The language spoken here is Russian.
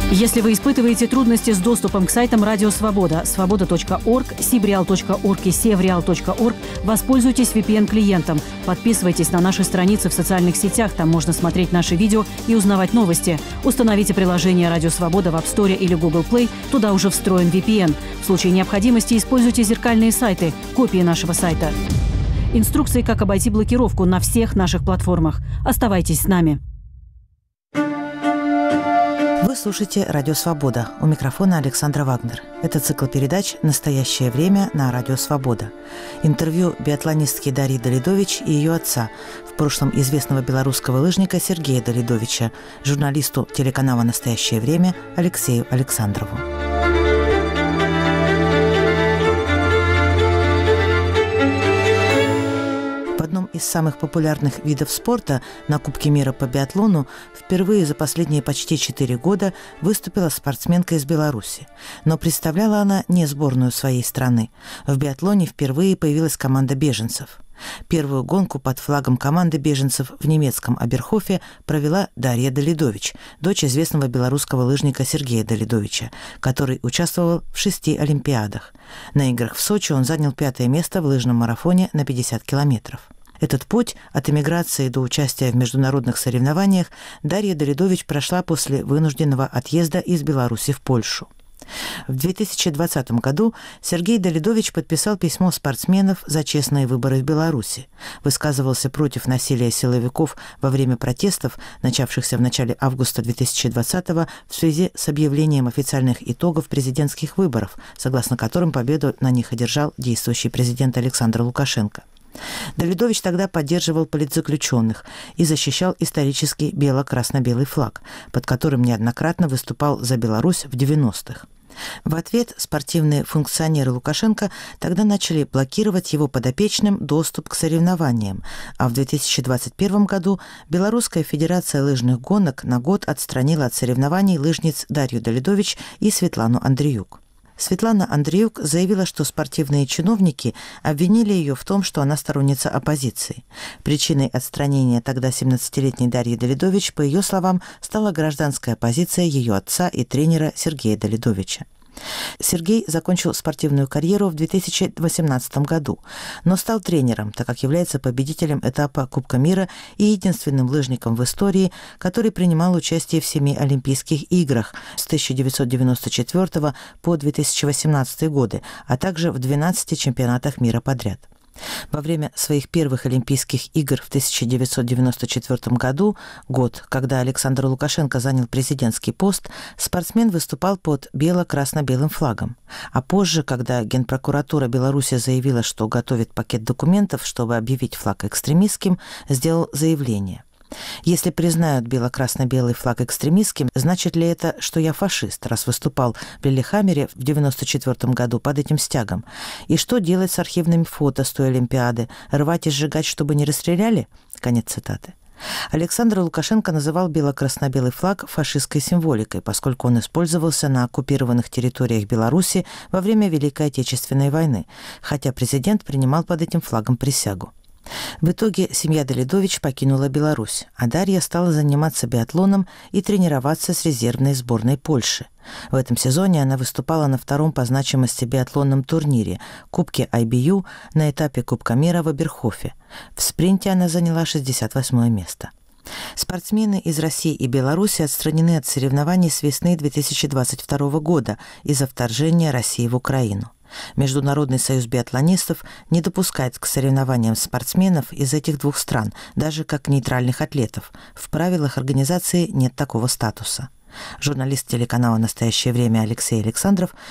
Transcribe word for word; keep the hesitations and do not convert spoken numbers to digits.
Если вы испытываете трудности с доступом к сайтам Радио Свобода, свобода точка орг, сибреал точка орг и севреал точка орг, воспользуйтесь ви пи эн-клиентом. Подписывайтесь на наши страницы в социальных сетях, там можно смотреть наши видео и узнавать новости. Установите приложение Радио Свобода в App Store или Google Play, туда уже встроен ви пи эн. В случае необходимости используйте зеркальные сайты, копии нашего сайта. Инструкции, как обойти блокировку на всех наших платформах. Оставайтесь с нами. Вы слушаете «Радио Свобода». У микрофона Александра Вагнер. Это цикл передач «Настоящее время» на «Радио Свобода». Интервью биатлонистки Дарьи Давидович и ее отца, в прошлом известного белорусского лыжника Сергея Давидовича, журналисту телеканала «Настоящее время» Алексею Александрову. В одном из самых популярных видов спорта, на Кубке мира по биатлону, впервые за последние почти четыре года выступила спортсменка из Беларуси. Но представляла она не сборную своей страны. В биатлоне впервые появилась команда беженцев. Первую гонку под флагом команды беженцев в немецком Оберхофе провела Дарья Давидович, дочь известного белорусского лыжника Сергея Давидовича, который участвовал в шести олимпиадах. На играх в Сочи он занял пятое место в лыжном марафоне на пятьдесят километров. Этот путь от эмиграции до участия в международных соревнованиях Дарья Давидович прошла после вынужденного отъезда из Беларуси в Польшу. В две тысячи двадцатом году Сергей Давидович подписал письмо спортсменов за честные выборы в Беларуси, высказывался против насилия силовиков во время протестов, начавшихся в начале августа две тысячи двадцатого в связи с объявлением официальных итогов президентских выборов, согласно которым победу на них одержал действующий президент Александр Лукашенко. Давидович тогда поддерживал политзаключенных и защищал исторический бело-красно-белый флаг, под которым неоднократно выступал за Беларусь в девяностых. В ответ спортивные функционеры Лукашенко тогда начали блокировать его подопечным доступ к соревнованиям, а в две тысячи двадцать первом году Белорусская федерация лыжных гонок на год отстранила от соревнований лыжниц Дарью Давидович и Светлану Андреюк. Светлана Андреюк заявила, что спортивные чиновники обвинили ее в том, что она сторонница оппозиции. Причиной отстранения тогда семнадцатилетней Дарьи Давидович, по ее словам, стала гражданская позиция ее отца и тренера Сергея Давидовича. Сергей закончил спортивную карьеру в две тысячи восемнадцатом году, но стал тренером, так как является победителем этапа Кубка мира и единственным лыжником в истории, который принимал участие в семи Олимпийских играх с тысяча девятьсот девяносто четвёртого по две тысячи восемнадцатый годы, а также в двенадцати чемпионатах мира подряд. Во время своих первых Олимпийских игр в тысяча девятьсот девяносто четвёртом году, год, когда Александр Лукашенко занял президентский пост, спортсмен выступал под бело-красно-белым флагом. А позже, когда Генпрокуратура Беларуси заявила, что готовит пакет документов, чтобы объявить флаг экстремистским, сделал заявление. Если признают бело-красно-белый флаг экстремистским, значит ли это, что я фашист, раз выступал в Лиллехаммере в девяносто четвёртом году под этим стягом? И что делать с архивными фото с той Олимпиады? Рвать и сжигать, чтобы не расстреляли? Конец цитаты. Александр Лукашенко называл бело-красно-белый флаг фашистской символикой, поскольку он использовался на оккупированных территориях Беларуси во время Великой Отечественной войны, хотя президент принимал под этим флагом присягу. В итоге семья Давидович покинула Беларусь, а Дарья стала заниматься биатлоном и тренироваться с резервной сборной Польши. В этом сезоне она выступала на втором по значимости биатлонном турнире Кубке ай би ю на этапе Кубка мира в Оберхофе. В спринте она заняла шестьдесят восьмое место. Спортсмены из России и Беларуси отстранены от соревнований с весны две тысячи двадцать второго года из-за вторжения России в Украину. Международный союз биатлонистов не допускает к соревнованиям спортсменов из этих двух стран, даже как нейтральных атлетов. В правилах организации нет такого статуса. Журналист телеканала «Настоящее время» Алексей Александров